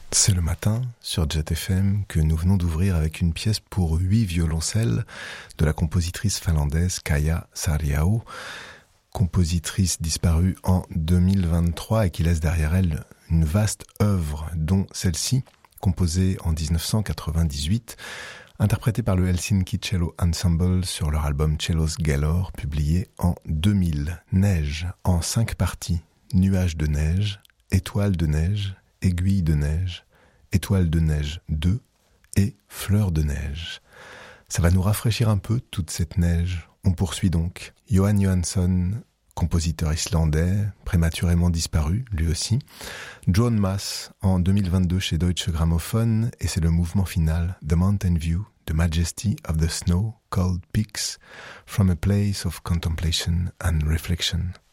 C'est le matin, sur Jet FM, que nous venons d'ouvrir avec une pièce pour 8 violoncelles de la compositrice finlandaise Kaija Saariaho, compositrice disparue en 2023 et qui laisse derrière elle une vaste œuvre, dont celle-ci, composée en 1998, interprétée par le Helsinki Cello Ensemble sur leur album Cellos Galore, publié en 2000. Neige, en 5 parties, nuages de neige, étoiles de neige, aiguilles de neige, étoiles de neige 2 et fleurs de neige. Ça va nous rafraîchir un peu toute cette neige. On poursuit donc. Jóhann Jóhannsson, compositeur islandais, prématurément disparu, lui aussi. Joan Mass, en 2022 chez Deutsche Grammophon, et c'est le mouvement final, The Mountain View, The Majesty of the Snow-Cold Peaks, from a place of contemplation and reflection.